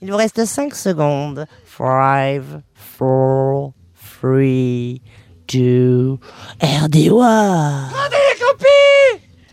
Il vous reste 5 secondes. 5, 4, 3, 2, RDOA.